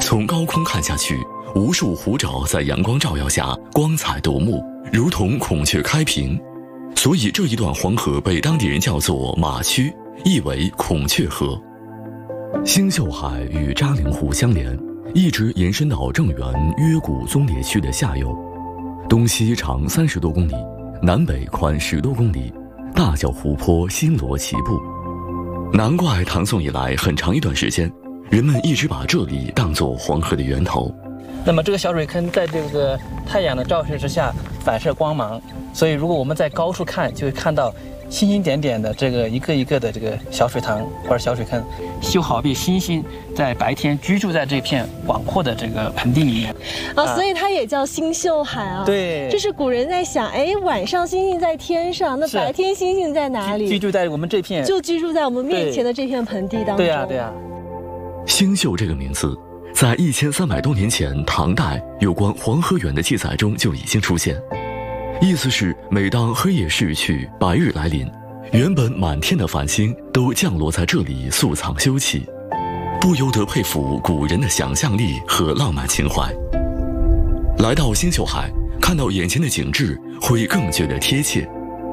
从高空看下去，无数湖沼在阳光照耀下光彩夺目，如同孔雀开屏。所以这一段黄河被当地人叫做马区，意为孔雀河。星秀海与扎陵湖相连，一直延伸到正源约谷宗烈区的下游，东西长30多公里，南北宽10多公里，大小湖泊星罗棋布。难怪唐宋以来很长一段时间，人们一直把这里当作黄河的源头。 那么这个小水坑在这个太阳的照射之下反射光芒，所以如果我们在高处看，就会看到星星点点的这个一个一个的这个小水塘或者小水坑，就好比星星在白天居住在这片广阔的这个盆地里面所以它也叫星秀海啊。 对， 这是古人在想，哎，晚上星星在天上，那白天星星在哪里？ 居住在我们这片， 就居住在我们面前的这片盆地当中。 对呀，对呀。 星秀这个名字，在1300多年前唐代有关黄河源的记载中就已经出现。意思是，每当黑夜逝去，白日来临，原本满天的繁星都降落在这里宿藏休憩，不由得佩服古人的想象力和浪漫情怀。来到星秀海，看到眼前的景致，会更觉得贴切。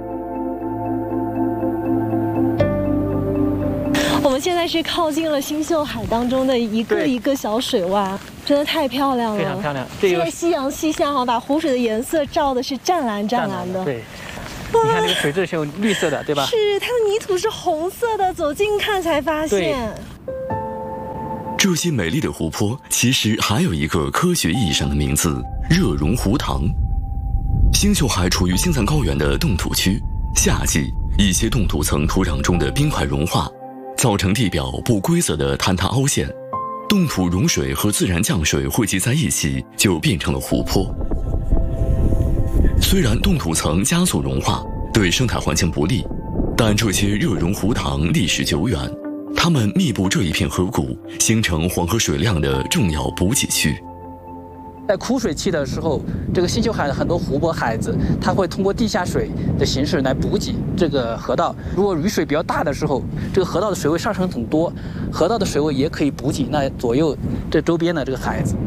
我们现在是靠近了星秀海当中的一个一个小水洼，真的太漂亮了， 非常漂亮。 这个夕阳西下把湖水的颜色照的是湛蓝湛蓝的。 对，你看这个水质是有绿色的，对吧？ 是，它的泥土是红色的，走近看才发现。 这些美丽的湖泊其实还有一个科学意义上的名字——热溶湖塘。星秀海处于青藏高原的冻土区，夏季一些冻土层土壤中的冰块融化，造成地表不规则的坍塌凹陷，冻土融水和自然降水汇集在一起，就变成了湖泊。虽然冻土层加速融化，对生态环境不利，但这些热溶湖塘历史久远，它们密布这一片河谷，形成黄河水量的重要补给区。 在枯水期的时候，这个星秀海的很多湖泊海子，它会通过地下水的形式来补给这个河道。如果雨水比较大的时候，这个河道的水位上升很多，河道的水位也可以补给那左右这周边的这个海子。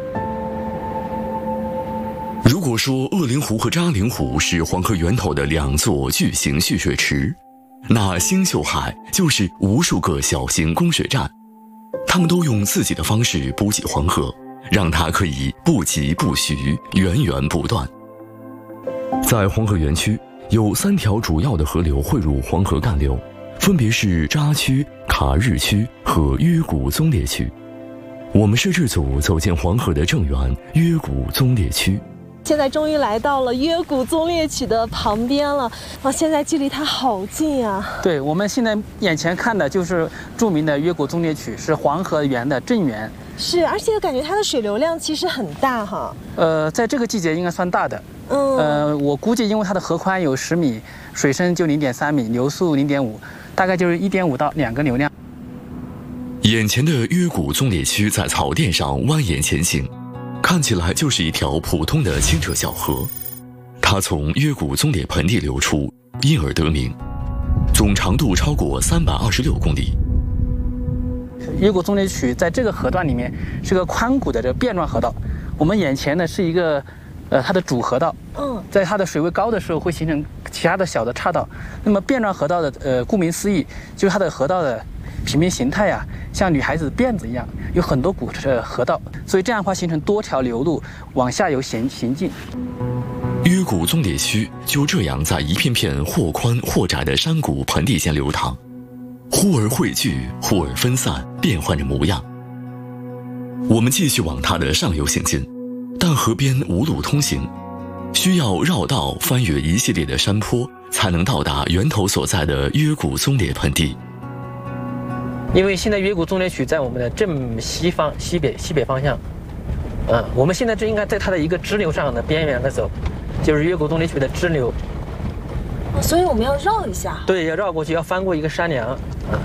如果说鄂陵湖和扎陵湖是黄河源头的2座巨型蓄水池，那星秀海就是无数个小型供水站，它们都用自己的方式补给黄河，让它可以不疾不徐，源源不断。在黄河源区有3条主要的河流汇入黄河干流，分别是扎区、卡日区和约谷宗烈区。我们摄制组走进黄河的正源约谷宗烈区。 现在终于来到了约谷宗烈曲的旁边了，现在距离它好近啊！ 对，我们现在眼前看的就是著名的约谷宗烈曲，是黄河源的正源。 是，而且感觉它的水流量其实很大哈。 在这个季节应该算大的。我估计因为它的河宽有10米，水深就0.3米，流速0.5，大概就是1.5到2个流量。 眼前的约谷宗烈区在草甸上蜿蜒前行，看起来就是一条普通的清澈小河，它从约谷宗烈盆地流出，因而得名，总长度超过326公里。 约谷宗烈曲在这个河段里面是个宽谷的这个变状河道，我们眼前呢是一个它的主河道，在它的水位高的时候会形成其他的小的岔道。那么变状河道的顾名思义，就是它的河道的平面形态像女孩子的辫子一样，有很多股河道，所以这样的话形成多条流路往下游行进。 约谷宗烈区就这样在一片片或宽或窄的山谷盆地间流淌，忽而汇聚，忽而分散，变换着模样。我们继续往它的上游行进，但河边无路通行，需要绕道翻越一系列的山坡，才能到达源头所在的约谷宗烈盆地。 因为现在约谷宗烈曲在我们的正西方西北方向，我们现在就应该在它的一个支流上的边缘的走，就是约谷宗烈曲的支流。 所以我们要绕一下。 对，要绕过去，要翻过一个山梁。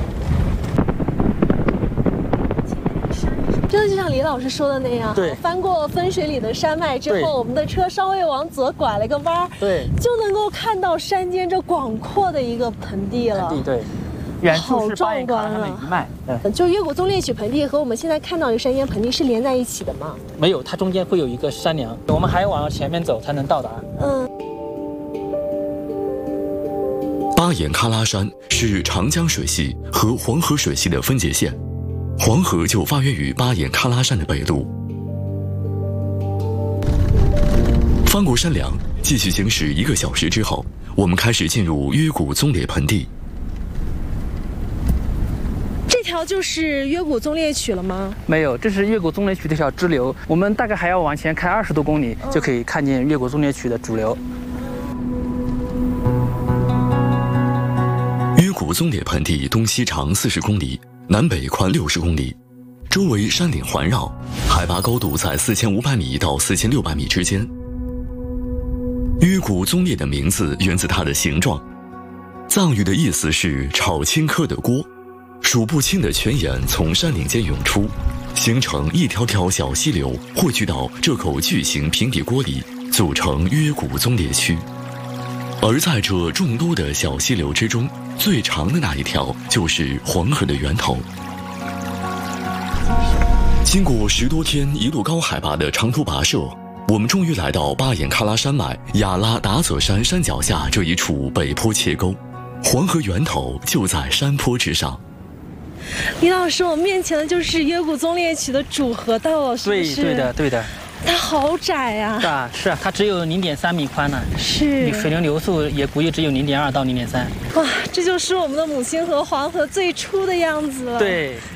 真的就像李老师说的那样， 对， 翻过分水岭的山脉之后，我们的车稍微往左拐了个弯， 对， 就能够看到山间这广阔的一个盆地了。 对。 远处是巴彦喀拉山的余脉。 就约古宗猎曲盆地和我们现在看到的山岩盆地是连在一起的吗？ 没有，它中间会有一个山梁，我们还要往前面走才能到达。 巴彦喀拉山是长江水系和黄河水系的分界线，黄河就发源于巴彦喀拉山的北麓。翻过山梁，继续行驶1个小时之后，我们开始进入约古宗猎盆地。 这条就是约古宗猎曲了吗？ 没有，这是约古宗猎曲这条支流，我们大概还要往前开20多公里，就可以看见约古宗猎曲的主流。 约古宗猎盆地东西长40公里，南北宽60公里，周围山岭环绕，海拔高度在4500米到4600米之间。约古宗猎的名字源自它的形状，藏语的意思是炒青稞的锅，数不清的泉眼从山岭间涌出，形成一条条小溪流，汇聚到这口巨型平底锅里，组成约古宗猎区。而在这众多的小溪流之中，最长的那一条就是黄河的源头。经过10多天一路高海拔的长途跋涉，我们终于来到巴彦喀拉山脉雅拉达泽山山脚下这一处北坡切沟，黄河源头就在山坡之上。 李老师，我面前的就是约古宗猎曲的主河道了，是不是？ 对的。 它好窄呀！ 是啊，它只有0.3米宽呢。 是。 水流流速也估计只有0.2到0.3。 哇，这就是我们的母亲河黄河最初的样子了。 对。